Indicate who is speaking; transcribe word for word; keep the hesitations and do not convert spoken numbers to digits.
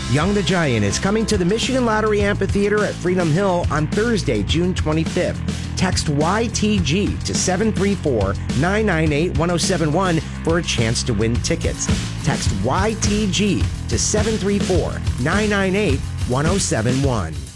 Speaker 1: Young the Giant is coming to the Michigan Lottery Amphitheater at Freedom Hill on Thursday, June twenty-fifth. Text Y T G to seven three four, nine nine eight, one zero seven one for a chance to win tickets. Text Y T G to seven three four, nine nine eight, one zero seven one.